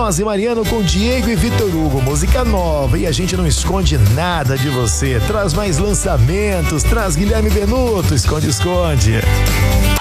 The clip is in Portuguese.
Josi Mariano com Diego e Vitor Hugo, música nova, e a gente não esconde nada de você. Traz mais lançamentos, traz Guilherme Benuto, esconde.